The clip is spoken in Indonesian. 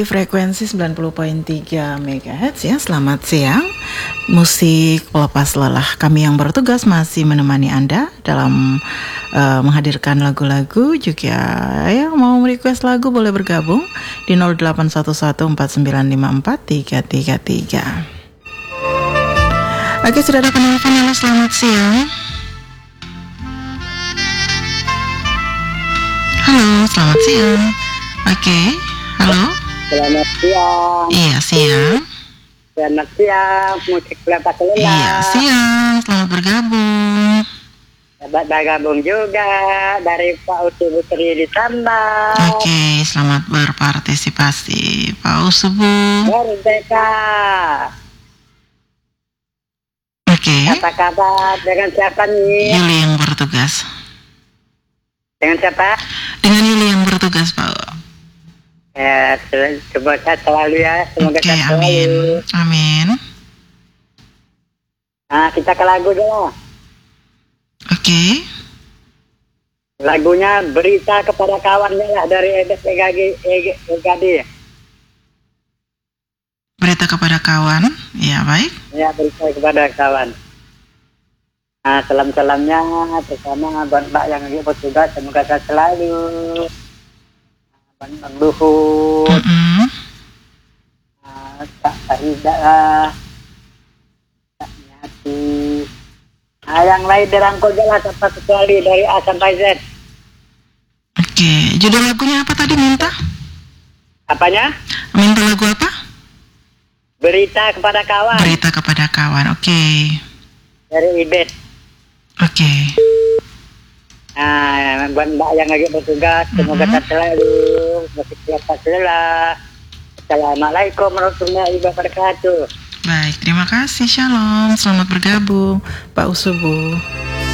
di frekuensi 90.3 MHz ya. Selamat siang. Musik pelepas lelah. Kami yang bertugas masih menemani Anda dalam menghadirkan lagu-lagu. Juga yang mau request lagu boleh bergabung di 0811495333. Oke, sudah ada penelpon. Halo, selamat siang. Halo, selamat siang. Oke, halo. Selamat siang. Iya, siang. Selamat siang. Musik pelepas lelah. Iya, siang. Selamat bergabung. Selamat bergabung juga dari Pak Usu Putri di Tambang. Oke, selamat berpartisipasi Pak Usubu. Merdeka. Oke. Apa kabar dengan siapa nih? Yuli yang bertugas. Dengan siapa? Dengan Yuli yang bertugas, Pak. Ya, semoga sehat selalu ya. Semoga Oke, sehat amin. selalu. Amin. Nah, kita ke lagu dulu. Oke. Lagunya Berita Kepada Kawannya lah dari Ebes Egadi. Berita kepada kawan. Ya, baik. Ya, berita kepada kawan. Nah, salam-salamnya bersama buat Mbak yang lagi bertugas, semoga sehat selalu. Bang Luhut, Kak Aida, Kak Nyati. Nah, yang lain dirangkul jelas apa kecuali dari A sampai Z. Oke, judul lagunya apa tadi minta? Apanya? Minta lagu apa? Berita Kepada Kawan. Berita kepada kawan. Oke. Dari Ibet. Oke. Nah, buat Mbak yang lagi bertugas, semoga sehat selalu. Masih siapa lelah. Assalamualaikum warahmatullahi wabarakatuh. Baik, terima kasih. Shalom. Selamat bergabung Pak Usubu.